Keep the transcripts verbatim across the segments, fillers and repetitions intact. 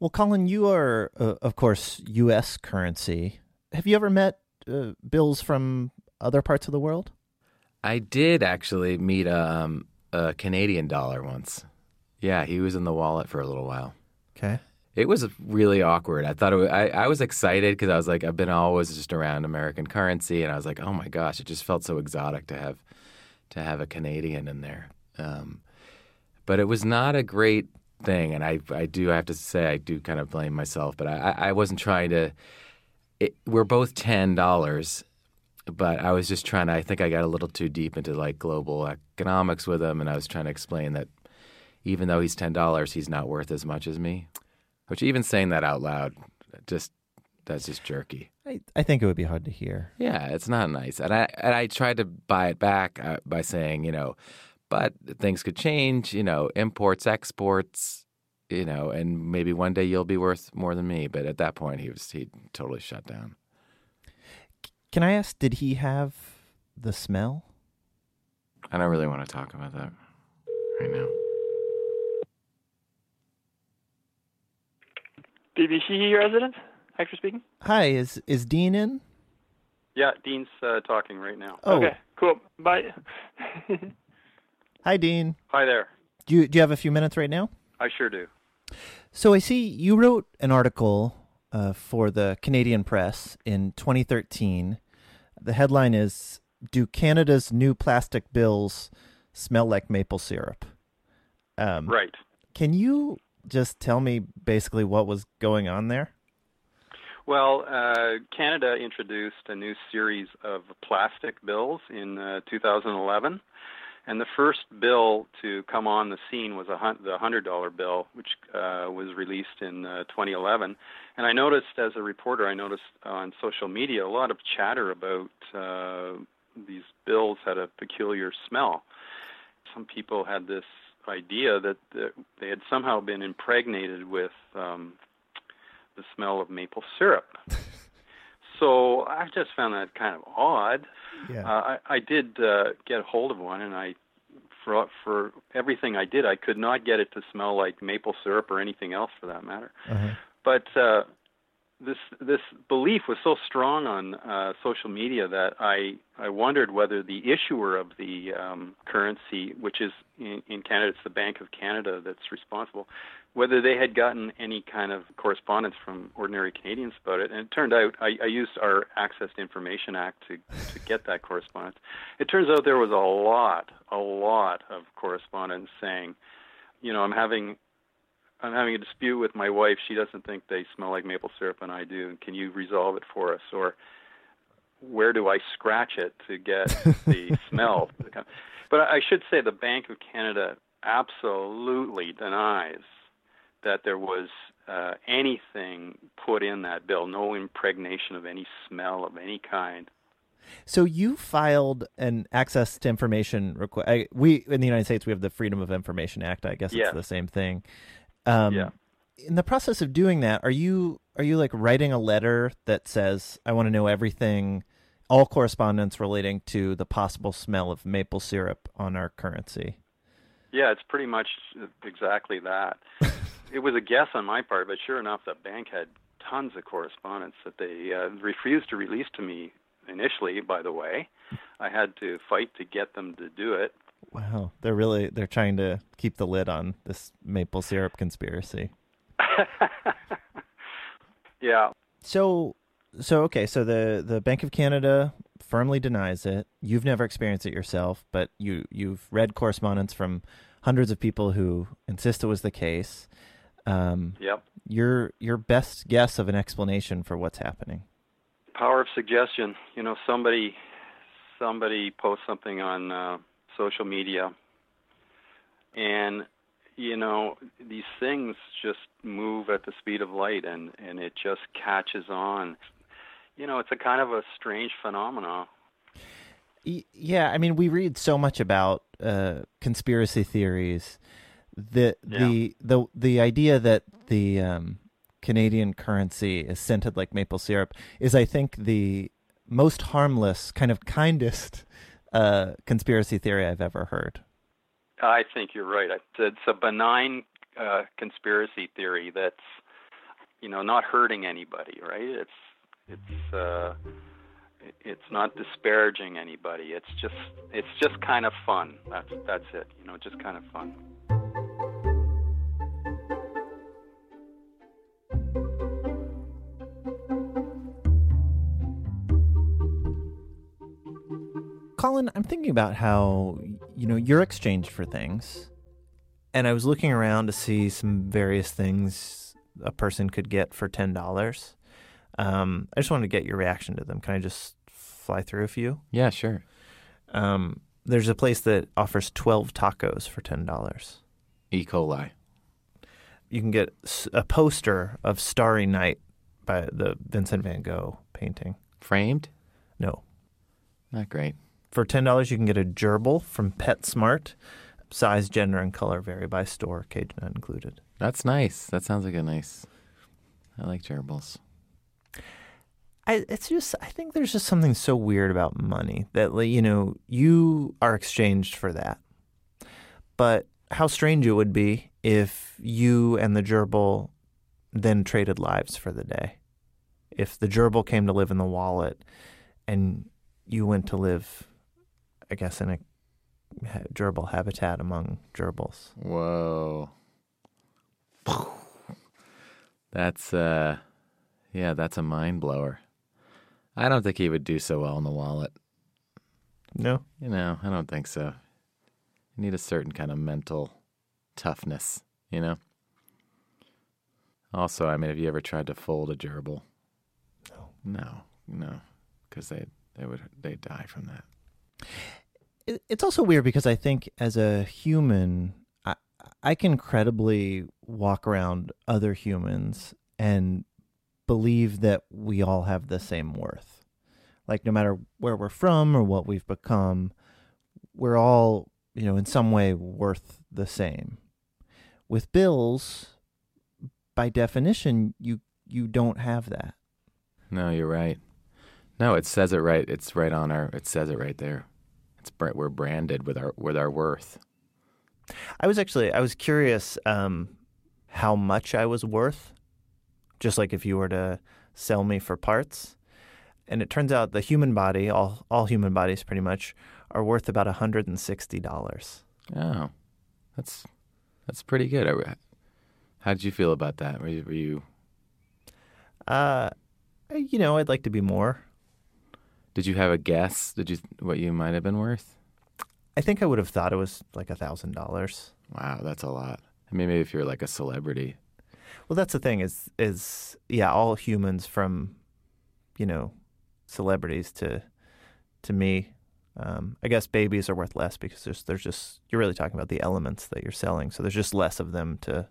Well, Colin, you are, uh, of course, U S currency. Have you ever met uh, bills from other parts of the world? I did actually meet um, a Canadian dollar once. Yeah, he was in the wallet for a little while. Okay. It was really awkward. I thought it was, I, I was excited because I was like, I've been always just around American currency, and I was like, oh my gosh, it just felt so exotic to have to have a Canadian in there. Um, but it was not a great thing, and I I do have to say I do kind of blame myself, but I I wasn't trying to. It, we're both ten dollars, but I was just trying to. I think I got a little too deep into like global economics with him, and I was trying to explain that even though he's ten dollars, he's not worth as much as me. Which even saying that out loud, just that's just jerky. I, I think it would be hard to hear. Yeah, it's not nice. And I and I tried to buy it back uh, by saying, you know, but things could change, you know, imports, exports, you know, and maybe one day you'll be worth more than me. But at that point, he was he totally shut down. Can I ask, did he have the smell? I don't really want to talk about that right now. B B C resident, Hector speaking. Hi, is is Dean in? Yeah, Dean's uh, talking right now. Oh. Okay, cool. Bye. Hi, Dean. Hi there. Do you, do you have a few minutes right now? I sure do. So I see you wrote an article uh, for the Canadian Press in twenty thirteen. The headline is, "Do Canada's new plastic bills smell like maple syrup?" Um, Right. Can you just tell me basically what was going on there? Well, uh, Canada introduced a new series of plastic bills in uh, two thousand eleven, and the first bill to come on the scene was a hun- the one hundred dollar bill, which uh, was released in uh, twenty eleven. And I noticed, as a reporter, I noticed on social media a lot of chatter about uh, these bills had a peculiar smell. Some people had this idea that they had somehow been impregnated with um, the smell of maple syrup. So I just found that kind of odd. Yeah. Uh, I, I did uh, get a hold of one, and I, for for everything I did, I could not get it to smell like maple syrup or anything else for that matter. Uh-huh. But uh, this this belief was so strong on uh, social media that I I wondered whether the issuer of the um, currency, which is in, in Canada, it's the Bank of Canada that's responsible, whether they had gotten any kind of correspondence from ordinary Canadians about it. And it turned out I, I used our Access to Information Act to to get that correspondence. It turns out there was a lot, a lot of correspondence saying, you know, I'm having I'm having a dispute with my wife. She doesn't think they smell like maple syrup, and I do. Can you resolve it for us? Or where do I scratch it to get the smell? But I should say the Bank of Canada absolutely denies that there was uh, anything put in that bill, no impregnation of any smell of any kind. So you filed an access to information request. We in the United States, we have the Freedom of Information Act. I guess Yeah. it's the same thing. Um, Yeah. In the process of doing that, are you are you like writing a letter that says, "I want to know everything, all correspondence relating to the possible smell of maple syrup on our currency"? Yeah, it's pretty much exactly that. It was a guess on my part, but sure enough, the bank had tons of correspondence that they uh, refused to release to me initially, by the way. I had to fight to get them to do it. Wow, they're really they're trying to keep the lid on this maple syrup conspiracy. Yeah. So so okay, so the the Bank of Canada firmly denies it. You've never experienced it yourself, but you you've read correspondence from hundreds of people who insist it was the case. Um, Yep. Your your best guess of an explanation for what's happening. Power of suggestion. You know, somebody somebody posts something on uh, social media, and you know, these things just move at the speed of light, and, and it just catches on. You know, it's a kind of a strange phenomenon. Yeah, I mean, we read so much about uh, conspiracy theories. The Yeah. the the the idea that the um, Canadian currency is scented like maple syrup is, I think, the most harmless, kind of kindest uh, conspiracy theory I've ever heard. I think you're right. It's a benign uh, conspiracy theory that's you know, not hurting anybody, right? It's it's uh, it's not disparaging anybody. It's just it's just kind of fun. That's that's it. You know, just kind of fun. Colin, I'm thinking about how, you know, you're exchanged for things. And I was looking around to see some various things a person could get for ten dollars. Um, I just wanted to get your reaction to them. Can I just fly through a few? Yeah, sure. Um, there's a place that offers twelve tacos for ten dollars. E. coli. You can get a poster of Starry Night by the Vincent van Gogh painting. Framed? No. Not great. For ten dollars, you can get a gerbil from PetSmart. Size, gender, and color vary by store, cage not included. That's nice. That sounds like a nice... I like gerbils. I, it's just, I think there's just something so weird about money that, like, you know, you are exchanged for that. But how strange it would be if you and the gerbil then traded lives for the day. If the gerbil came to live in the wallet and you went to live, I guess, in a gerbil habitat among gerbils. Whoa. That's, uh, yeah, that's a mind blower. I don't think he would do so well in the wallet. No? You know, I don't think so. You need a certain kind of mental toughness, you know? Also, I mean, have you ever tried to fold a gerbil? No. No, no, because they they would they die from that. It, it's also weird because I think as a human, I, I can credibly walk around other humans and believe that we all have the same worth. Like, no matter where we're from or what we've become, we're all, you know, in some way worth the same. With bills, by definition, you you don't have that. No, you're right. No, it says it right. It's right on our. It says it right there. It's we're branded with our with our worth. I was actually I was curious um, how much I was worth. Just like if you were to sell me for parts, and it turns out the human body, all all human bodies, pretty much, are worth about a hundred and sixty dollars. Oh, that's that's pretty good. How did you feel about that? Were you, were you... Uh, you know, I'd like to be more. Did you have a guess? Did you what you might have been worth? I think I would have thought it was like a thousand dollars. Wow, that's a lot. I mean, maybe if you're like a celebrity. Well, that's the thing is is yeah, all humans from, you know, celebrities to to me. Um, I guess babies are worth less because there's there's just you're really talking about the elements that you're selling, so there's just less of them to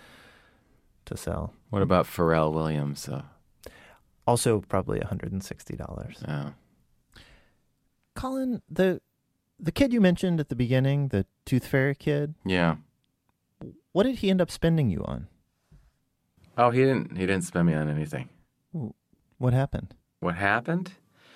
to sell. What about Pharrell Williams? Uh, also, probably a hundred and sixty dollars. Oh. Colin, the the kid you mentioned at the beginning, the Tooth Fairy kid. Yeah. What did he end up spending you on? Oh, he didn't. He didn't spend me on anything. What happened? What happened?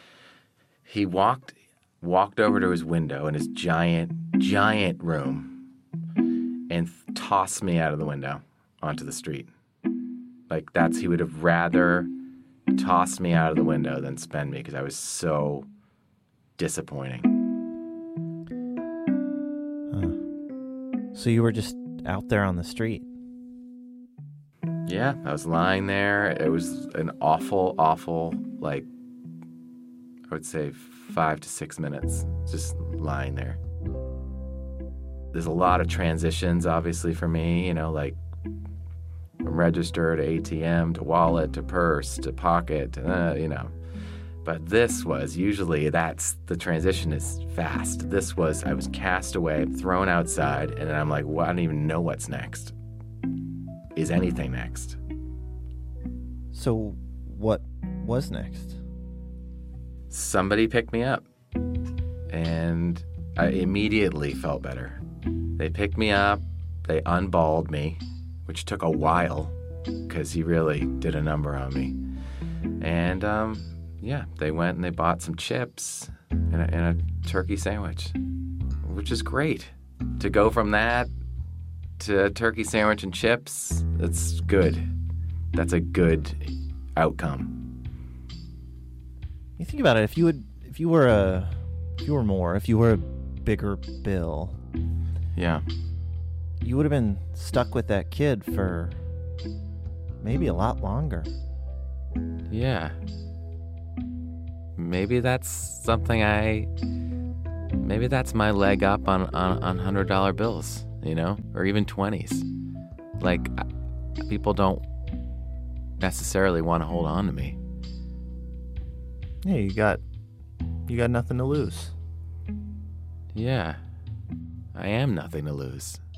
He walked walked over to his window in his giant, giant room and th- tossed me out of the window onto the street. Like that's he would have rather tossed me out of the window than spend me because I was so disappointing. Huh. So you were just out there on the street? Yeah, I was lying there. It was an awful, awful, like, I would say five to six minutes just lying there. There's a lot of transitions, obviously, for me, you know, like from register to A T M to wallet to purse to pocket, uh, you know. But this was, usually that's, the transition is fast. This was, I was cast away, thrown outside, and then I'm like, well, I don't even know what's next. Is anything next? So what was next? Somebody picked me up, and I immediately felt better. They picked me up, they unballed me, which took a while, because he really did a number on me. And, um, yeah, they went and they bought some chips and a, and a turkey sandwich, which is great. To go from that to a turkey sandwich and chips, it's good. that's a good outcome. You think about it. If you would, if you were a, if you were more, if you were a bigger bill, Yeah. you would have been stuck with that kid for maybe a lot longer. Yeah. Maybe that's something I. Maybe that's my leg up on on on hundred dollar bills, you know, or even twenties. Like, people don't necessarily want to hold on to me. Yeah, you got, you got nothing to lose. Yeah, I am nothing to lose.